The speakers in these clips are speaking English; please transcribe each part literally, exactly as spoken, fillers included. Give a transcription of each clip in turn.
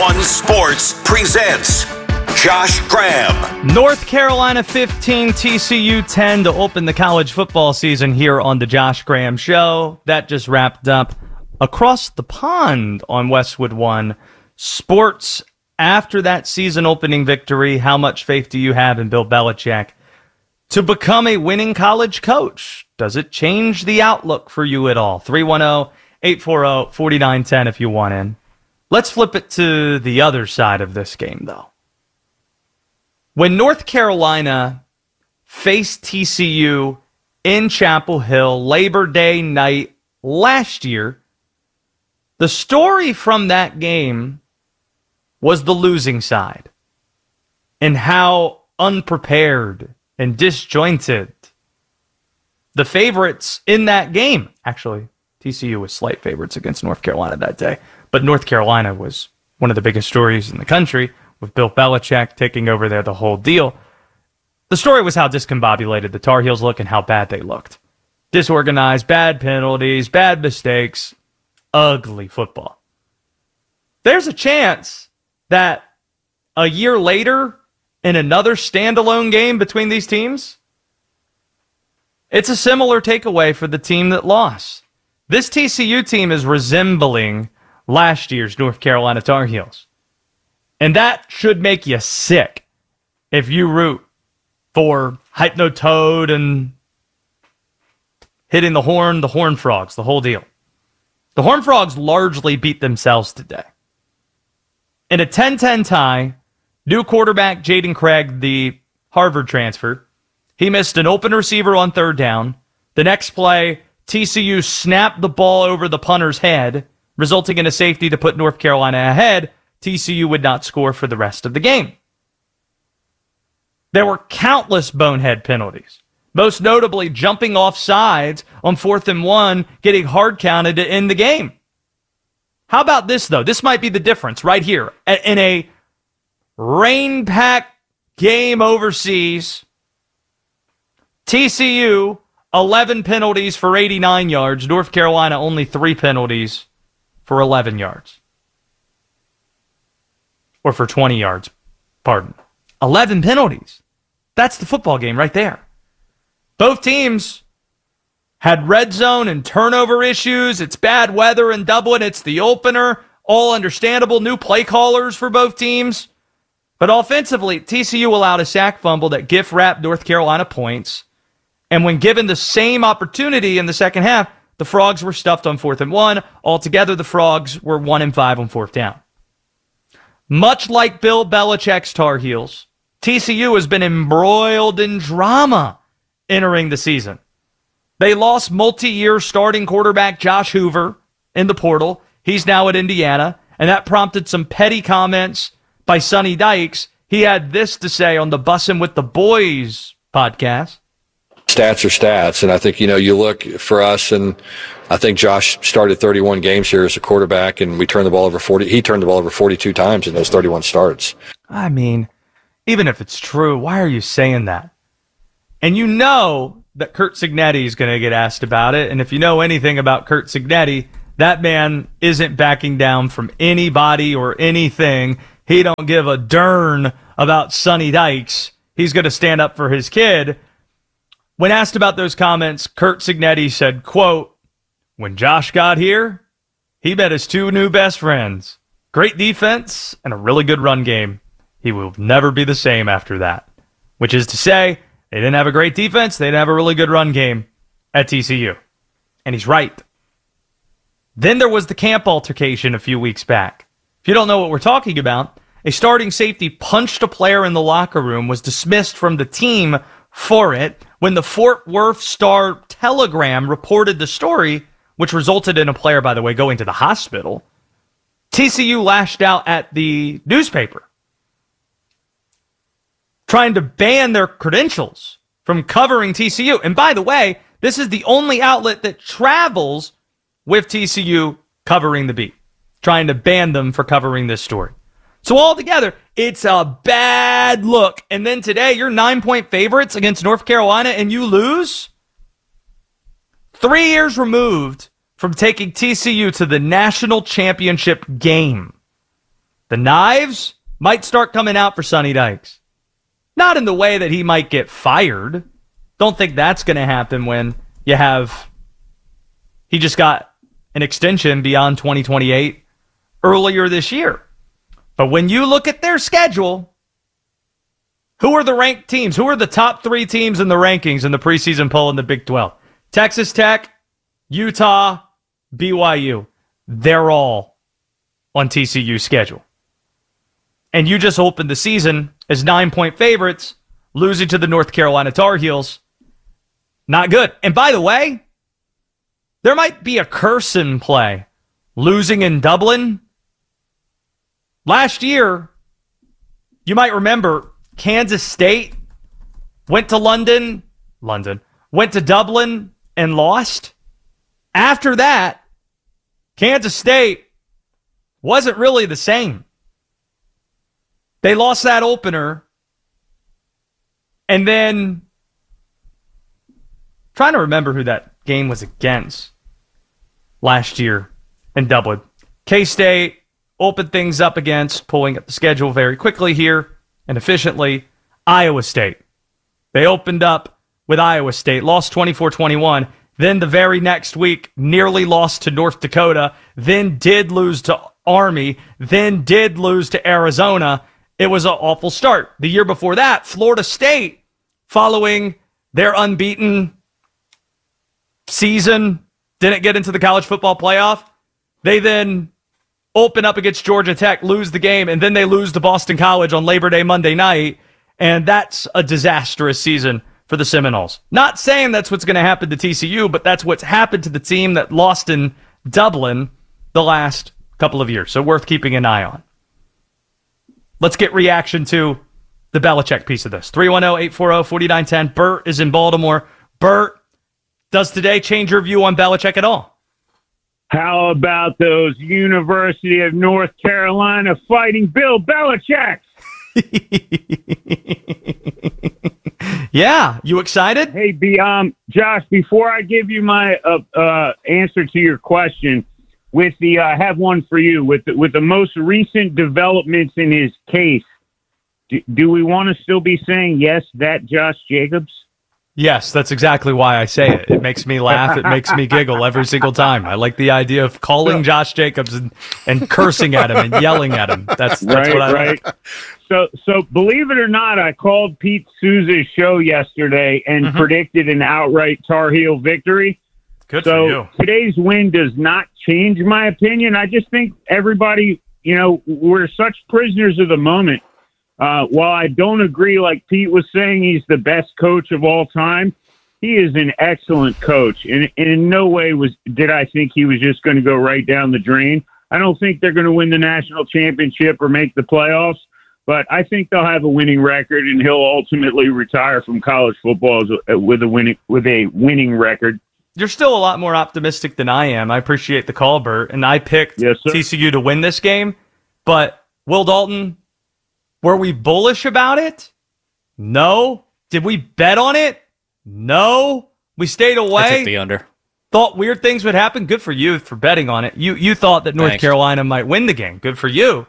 One Sports presents Josh Graham. North Carolina fifteen, T C U ten to open the college football season here on the Josh Graham Show. That just wrapped up. Across the pond on Westwood One Sports, after that season opening victory, how much faith do you have in Bill Belichick to become a winning college coach? Does it change the outlook for you at all? three one zero, eight four zero, four nine one zero if you want in. Let's flip it to the other side of this game, though. When North Carolina faced T C U in Chapel Hill Labor Day night last year, the story from that game was the losing side and how unprepared and disjointed the favorites in that game. Actually, T C U was slight favorites against North Carolina that day, but North Carolina was one of the biggest stories in the country with Bill Belichick taking over there, the whole deal. The story was how discombobulated the Tar Heels looked and how bad they looked. Disorganized, bad penalties, bad mistakes, ugly football. There's a chance that a year later, in another standalone game between these teams, it's a similar takeaway for the team that lost. This T C U team is resembling last year's North Carolina Tar Heels. And that should make you sick if you root for Hypnotoad and hitting the horn, the Horned Frogs, the whole deal. The Horned Frogs largely beat themselves today. In a ten ten tie, new quarterback Jaden Craig, the Harvard transfer, he missed an open receiver on third down. The next play, T C U snapped the ball over the punter's head, resulting in a safety to put North Carolina ahead. T C U would not score for the rest of the game. There were countless bonehead penalties, most notably jumping off sides on fourth and one, getting hard counted to end the game. How about this, though? This might be the difference right here. In a rain-packed game overseas, T C U, eleven penalties for eighty-nine yards. North Carolina, only three penalties for eleven yards. Or for twenty yards, pardon. eleven penalties. That's the football game right there. Both teams had red zone and turnover issues. It's bad weather in Dublin. It's the opener. All understandable. New play callers for both teams. But offensively, T C U allowed a sack fumble that gift-wrapped North Carolina points. And when given the same opportunity in the second half, the Frogs were stuffed on fourth and one. Altogether, the Frogs were one and five on fourth down. Much like Bill Belichick's Tar Heels, T C U has been embroiled in drama entering the season. They lost multi-year starting quarterback Josh Hoover in the portal. He's now at Indiana, and that prompted some petty comments by Sonny Dykes. He had this to say on the Bussin' with the Boys podcast. Stats are stats, and I think, you know, you look for us, and I think Josh started thirty-one games here as a quarterback, and we turned the ball over forty. He turned the ball over forty-two times in those thirty-one starts. I mean, even if it's true, why are you saying that? And you know that Curt Cignetti is going to get asked about it, and if you know anything about Curt Cignetti, that man isn't backing down from anybody or anything. He don't give a darn about Sonny Dykes. He's going to stand up for his kid. When asked about those comments, Curt Cignetti said, quote, "When Josh got here, he met his two new best friends. Great defense and a really good run game. He will never be the same after that." Which is to say, they didn't have a great defense, they didn't have a really good run game at T C U. And he's right. Then there was the camp altercation a few weeks back. If you don't know what we're talking about, a starting safety punched a player in the locker room, was dismissed from the team for it. When the Fort Worth Star-Telegram reported the story, which resulted in a player, by the way, going to the hospital, T C U lashed out at the newspaper, trying to ban their credentials from covering T C U. And by the way, this is the only outlet that travels with T C U covering the beat, trying to ban them for covering this story. So altogether, it's a bad look. And then today, you're nine-point favorites against North Carolina, and you lose? Three years removed from taking T C U to the national championship game. The knives might start coming out for Sonny Dykes. Not in the way that he might get fired. Don't think that's going to happen when you have... He just got an extension beyond twenty twenty-eight earlier this year. But when you look at their schedule, who are the ranked teams? Who are the top three teams in the rankings in the preseason poll in the Big twelve? Texas Tech, Utah, B Y U. They're all on T C U's schedule. And you just opened the season as nine-point favorites, losing to the North Carolina Tar Heels. Not good. And by the way, there might be a curse in play. Losing in Dublin. Last year, you might remember Kansas State went to London, London, went to Dublin and lost. After that, Kansas State wasn't really the same. They lost that opener, and then trying to remember who that game was against last year in Dublin. K-State opened things up against, pulling up the schedule very quickly here and efficiently. Iowa State. They opened up with Iowa State, lost twenty-four twenty-one. Then the very next week, nearly lost to North Dakota, then did lose to Army, then did lose to Arizona. It was an awful start. The year before that, Florida State, following their unbeaten season, didn't get into the college football playoff. They then open up against Georgia Tech, lose the game, and then they lose to Boston College on Labor Day Monday night, and that's a disastrous season for the Seminoles. Not saying that's what's going to happen to T C U, but that's what's happened to the team that lost in Dublin the last couple of years, so worth keeping an eye on. Let's get reaction to the Belichick piece of this. three one zero, eight four zero, four nine one zero. Bert is in Baltimore. Bert, does today change your view on Belichick at all? How about those University of North Carolina Fighting Bill Belichick? Yeah, you excited? Hey, be, um, Josh, before I give you my uh, uh, answer to your question, with the I uh, have one for you. With the, with the most recent developments in his case, do, do we want to still be saying yes, that Josh Jacobs? Yes, that's exactly why I say it. It makes me laugh. It makes me giggle every single time. I like the idea of calling Josh Jacobs and, and cursing at him and yelling at him. That's, that's right, what I right. like. So, so believe it or not, I called Pete Souza's show yesterday and mm-hmm. predicted an outright Tar Heel victory. Good so for you. Today's win does not change my opinion. I just think everybody, you know, we're such prisoners of the moment. Uh, while I don't agree, like Pete was saying, he's the best coach of all time. He is an excellent coach, and, and in no way was did I think he was just going to go right down the drain. I don't think they're going to win the national championship or make the playoffs, but I think they'll have a winning record, and he'll ultimately retire from college football with a winning with a winning record. You're still a lot more optimistic than I am. I appreciate the call, Bert, and I picked yes, T C U to win this game, but Will Dalton. Were we bullish about it? No. Did we bet on it? No. We stayed away. I took the under. Thought weird things would happen. Good for you for betting on it. You you thought that North Thanks. Carolina might win the game. Good for you.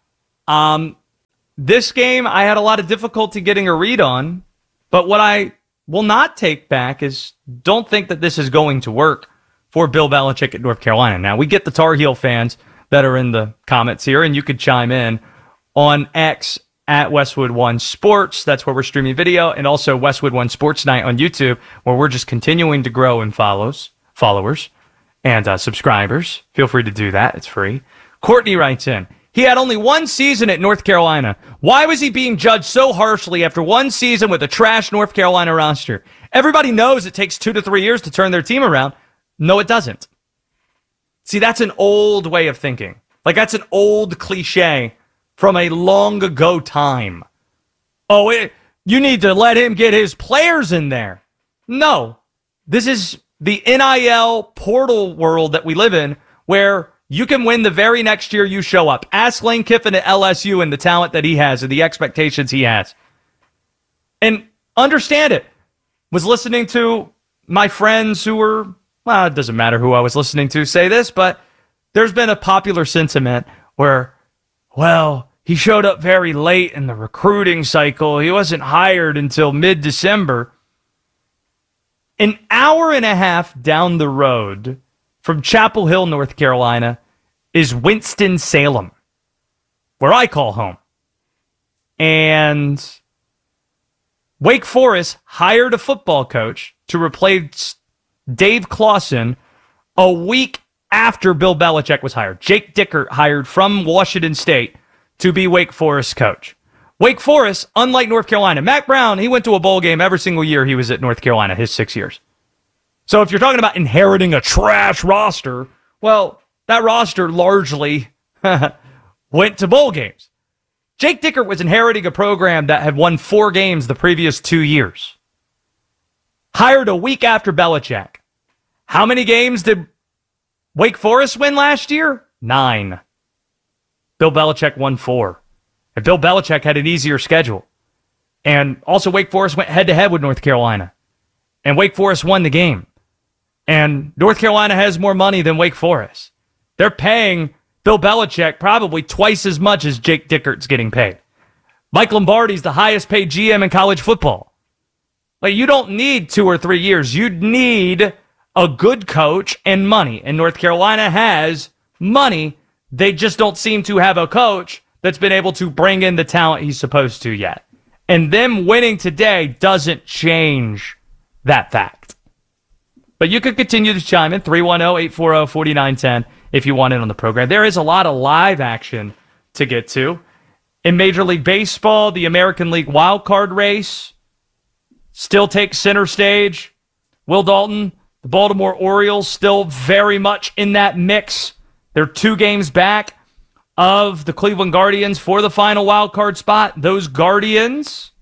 Um, this game I had a lot of difficulty getting a read on, but what I will not take back is don't think that this is going to work for Bill Belichick at North Carolina. Now, we get the Tar Heel fans that are in the comments here, and you could chime in on X at Westwood One Sports. That's where we're streaming video, and also Westwood One Sports Night on YouTube, where we're just continuing to grow in follows, followers and uh, subscribers. Feel free to do that. It's free. Courtney writes in, he had only one season at North Carolina. Why was he being judged so harshly after one season with a trash North Carolina roster? Everybody knows it takes two to three years to turn their team around. No, it doesn't. See, that's an old way of thinking. Like, that's an old cliche from a long ago time. Oh, it, you need to let him get his players in there. No. This is the N I L portal world that we live in, where you can win the very next year you show up. Ask Lane Kiffin at L S U and the talent that he has and the expectations he has. And understand it. Was listening to my friends who were, well, it doesn't matter who I was listening to say this, but there's been a popular sentiment where, well, he showed up very late in the recruiting cycle. He wasn't hired until mid-December. An hour and a half down the road from Chapel Hill, North Carolina, is Winston-Salem, where I call home. And Wake Forest hired a football coach to replace Dave Clawson a week after Bill Belichick was hired. Jake Dickert hired from Washington State to be Wake Forest coach. Wake Forest, unlike North Carolina, Mack Brown, he went to a bowl game every single year he was at North Carolina, his six years. So if you're talking about inheriting a trash roster, well, that roster largely went to bowl games. Jake Dickert was inheriting a program that had won four games the previous two years. Hired a week after Belichick. How many games did Wake Forest win last year? Nine. Bill Belichick won four. And Bill Belichick had an easier schedule. And also Wake Forest went head-to-head with North Carolina. And Wake Forest won the game. And North Carolina has more money than Wake Forest. They're paying Bill Belichick probably twice as much as Jake Dickert's getting paid. Mike Lombardi's the highest paid G M in college football. Like, you don't need two or three years. You need a good coach and money. And North Carolina has money. They just don't seem to have a coach that's been able to bring in the talent he's supposed to yet. And them winning today doesn't change that fact. But you could continue to chime in, three one zero, eight four zero, four nine one zero, if you want in on the program. There is a lot of live action to get to. In Major League Baseball, the American League wild card race still takes center stage. Will Dalton, the Baltimore Orioles, still very much in that mix. They're two games back of the Cleveland Guardians for the final wild card spot. Those Guardians,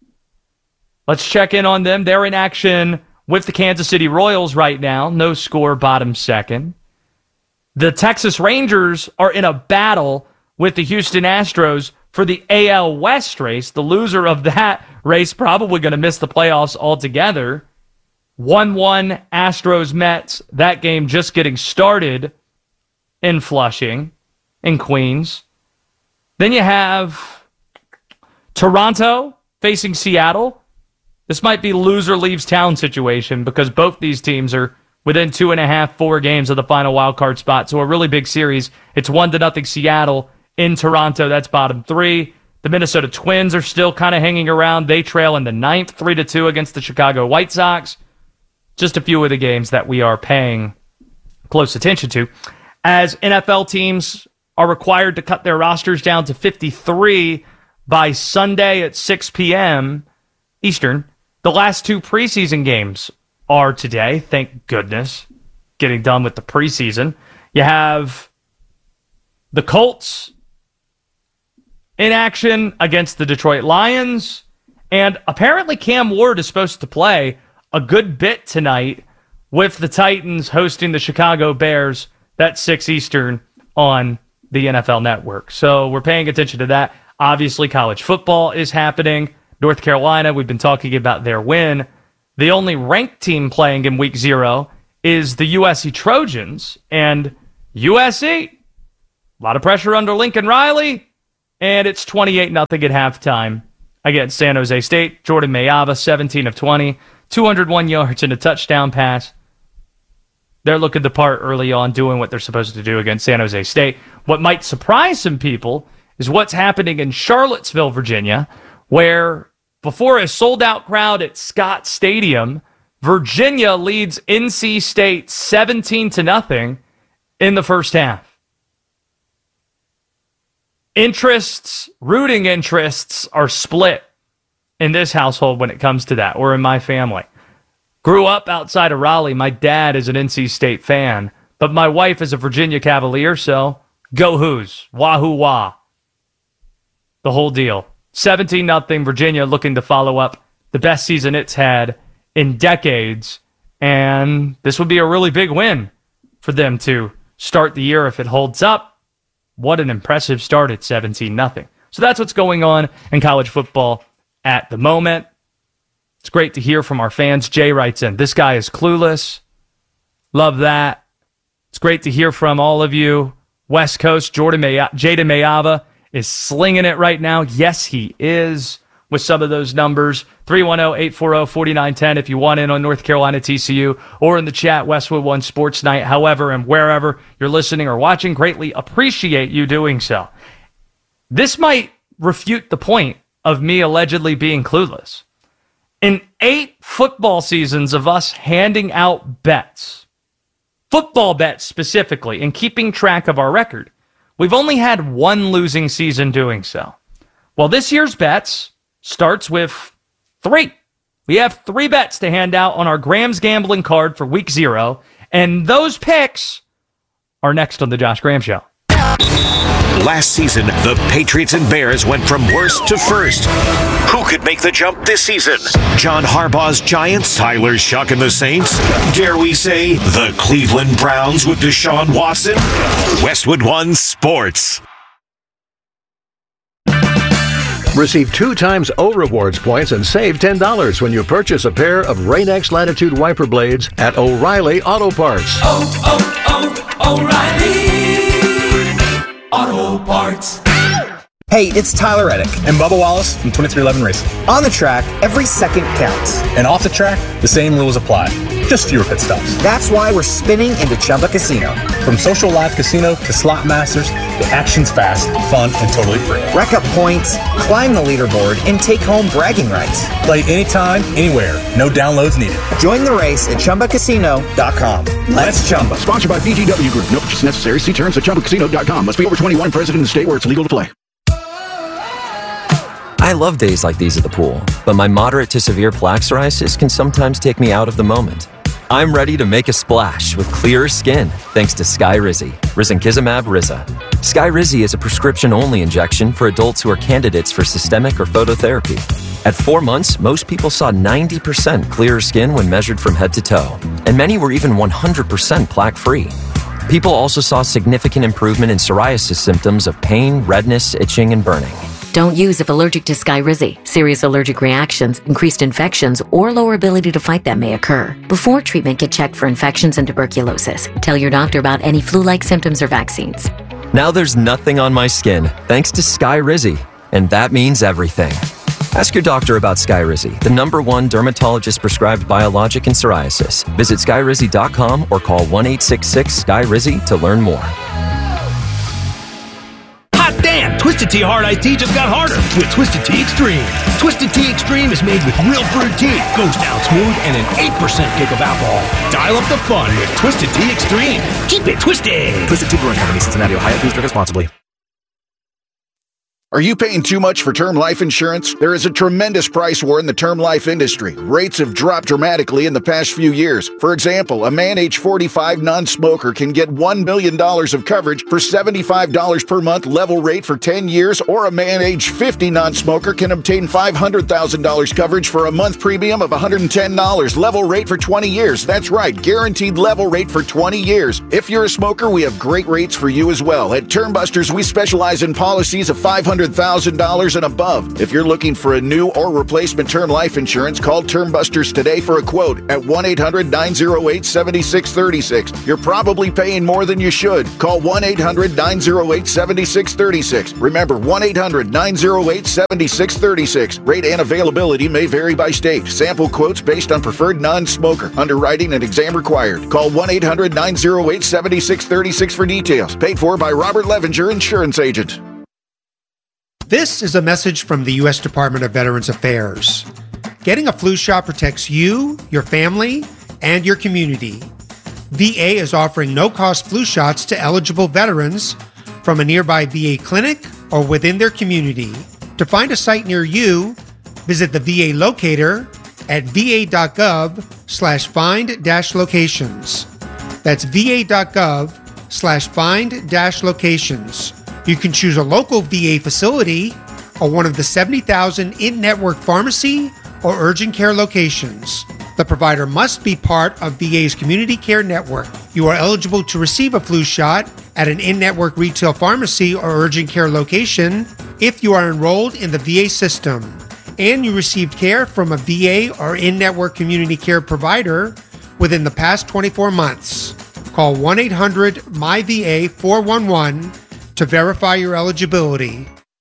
let's check in on them. They're in action with the Kansas City Royals right now. No score, bottom second. The Texas Rangers are in a battle with the Houston Astros for the A L West race. The loser of that race probably going to miss the playoffs altogether. one one Astros-Mets. That game just getting started in Flushing, in Queens. Then you have Toronto facing Seattle. This might be loser leaves town situation because both these teams are within two and a half, four games of the final wild card spot. So a really big series. It's one to nothing Seattle in Toronto. That's bottom three. The Minnesota Twins are still kind of hanging around. They trail in the ninth, three to two against the Chicago White Sox. Just a few of the games that we are paying close attention to. As N F L teams are required to cut their rosters down to fifty-three by Sunday at six p.m. Eastern, the last two preseason games are today. Thank goodness. Getting done with the preseason. You have the Colts in action against the Detroit Lions. And apparently Cam Ward is supposed to play a good bit tonight with the Titans hosting the Chicago Bears. That's six Eastern on the N F L Network. So we're paying attention to that. Obviously, college football is happening. North Carolina, we've been talking about their win. The only ranked team playing in week zero is the U S C Trojans. And U S C, a lot of pressure under Lincoln Riley. And it's twenty-eight nothing at halftime against San Jose State. Jordan Mayava, seventeen of twenty, two hundred one yards and a touchdown pass. They're looking the part early on, doing what they're supposed to do against San Jose State. What might surprise some people is what's happening in Charlottesville, Virginia, where before a sold-out crowd at Scott Stadium, Virginia leads N C State seventeen to nothing in the first half. Interests, rooting interests are split in this household when it comes to that, or in my family. Grew up outside of Raleigh. My dad is an N C State fan, but my wife is a Virginia Cavalier, so go Hoos. Wahoo wah. The whole deal. seventeen nothing Virginia looking to follow up the best season it's had in decades, and this would be a really big win for them to start the year if it holds up. What an impressive start at seventeen nothing. So that's what's going on in college football at the moment. It's great to hear from our fans. Jay writes in, this guy is clueless. Love that. It's great to hear from all of you. West Coast, Jordan May- Jaden Mayava is slinging it right now. Yes, he is, with some of those numbers. three one zero, eight four zero, four nine one zero if you want in on North Carolina T C U, or in the chat, Westwood One Sports Night. However and wherever you're listening or watching, greatly appreciate you doing so. This might refute the point of me allegedly being clueless. In eight football seasons of us handing out bets, football bets specifically, and keeping track of our record, we've only had one losing season doing so. Well, this year's bets starts with three. We have three bets to hand out on our Graham's Gambling card for week zero, and those picks are next on the Josh Graham Show. Last season, the Patriots and Bears went from worst to first. Who could make the jump this season? John Harbaugh's Giants, Tyler Shuck and the Saints? Dare we say the Cleveland Browns with Deshaun Watson? Westwood One Sports. Receive two times O Rewards points and save ten dollars when you purchase a pair of Rain-X Latitude wiper blades at O'Reilly Auto Parts. Oh, oh, oh, O'Reilly Auto Parts. Hey, it's Tyler Reddick and Bubba Wallace from twenty-three eleven Racing. On the track, every second counts. And off the track, the same rules apply. Just fewer pit stops. That's why we're spinning into Chumba Casino. From social live casino to slot masters, the action's fast, fun, and totally free. Rack up points, climb the leaderboard, and take home bragging rights. Play anytime, anywhere. No downloads needed. Join the race at Chumba Casino dot com. Let's Chumba. Sponsored by B G W Group. No purchase necessary. See terms at Chumba Casino dot com. Must be over twenty-one, present in the state where it's legal to play. I love days like these at the pool, but my moderate to severe plaque psoriasis can sometimes take me out of the moment. I'm ready to make a splash with clearer skin thanks to Skyrizi, risankizumab Riza. Skyrizi is a prescription-only injection for adults who are candidates for systemic or phototherapy. At four months, most people saw ninety percent clearer skin when measured from head to toe, and many were even one hundred percent plaque-free. People also saw significant improvement in psoriasis symptoms of pain, redness, itching, and burning. Don't use if allergic to Skyrizi. Serious allergic reactions, increased infections, or lower ability to fight them may occur. Before treatment, get checked for infections and tuberculosis. Tell your doctor about any flu-like symptoms or vaccines. Now there's nothing on my skin thanks to Skyrizi, and that means everything. Ask your doctor about Skyrizi, the number one dermatologist-prescribed biologic in psoriasis. Visit Skyrizi dot com or call one eight six six S K Y R I Z I to learn more. Hot damn! Twisted Tea Hard Iced Tea just got harder with Twisted Tea Extreme. Twisted Tea Extreme is made with real brewed tea, goes down smooth, and an eight percent kick of alcohol. Dial up the fun with Twisted Tea Extreme. Keep it twisted! Twisted Tea Brewing Company, Cincinnati, Ohio. Please drink responsibly. Are you paying too much for term life insurance? There is a tremendous price war in the term life industry. Rates have dropped dramatically in the past few years. For example, a man age forty-five non-smoker can get one million dollars of coverage for seventy-five dollars per month level rate for ten years, or a man age fifty non-smoker can obtain five hundred thousand dollars coverage for a month premium of one hundred ten dollars level rate for twenty years. That's right, guaranteed level rate for twenty years. If you're a smoker, we have great rates for you as well. At Term Busters, we specialize in policies of five hundred thousand dollars and above. If you're looking for a new or replacement term life insurance, call Term Busters today for a quote at one eight hundred nine oh eight seven six three six. You're probably paying more than you should. Call one eight hundred nine oh eight seven six three six. Remember, one eight hundred nine oh eight seven six three six. Rate and availability may vary by state. Sample quotes based on preferred non-smoker. Underwriting and exam required. Call one eight hundred nine oh eight seven six three six for details. Paid for by Robert Levinger, Insurance Agent. This is a message from the U S Department of Veterans Affairs. Getting a flu shot protects you, your family, and your community. V A is offering no-cost flu shots to eligible veterans from a nearby V A clinic or within their community. To find a site near you, visit the V A locator at va.gov slash find dash locations. That's va.gov slash find dash locations. You can choose a local V A facility or one of the seventy thousand in-network pharmacy or urgent care locations. The provider must be part of V A's community care network. You are eligible to receive a flu shot at an in-network retail pharmacy or urgent care location if you are enrolled in the V A system and you received care from a V A or in-network community care provider within the past twenty-four months. Call one eight hundred M Y V A four one one to verify your eligibility.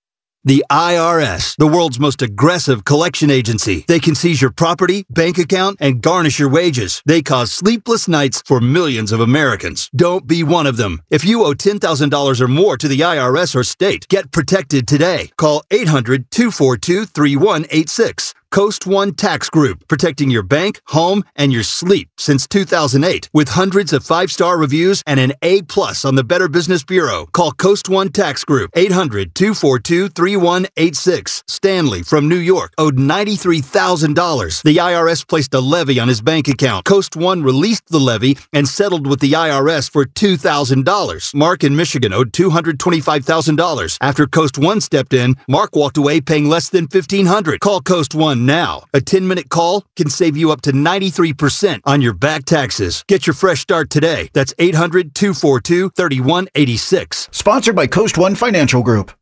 The I R S, the world's most aggressive collection agency. They can seize your property, bank account, and garnish your wages. They cause sleepless nights for millions of Americans. Don't be one of them. If you owe ten thousand dollars or more to the I R S or state, get protected today. Call eight hundred, two four two, three one eight six. Coast One Tax Group, protecting your bank, home, and your sleep since two thousand eight. With hundreds of five-star reviews and an A plus on the Better Business Bureau. Call Coast One Tax Group, eight hundred, two four two, three one eight six. Stanley from New York owed ninety-three thousand dollars. The I R S placed a levy on his bank account. Coast One released the levy and settled with the I R S for two thousand dollars. Mark in Michigan owed two hundred twenty-five thousand dollars. After Coast One stepped in, Mark walked away paying less than fifteen hundred dollars. Call Coast One now. A ten-minute call can save you up to ninety-three percent on your back taxes. Get your fresh start today. That's eight hundred, two four two, three one eight six. Sponsored by Coast One Financial Group.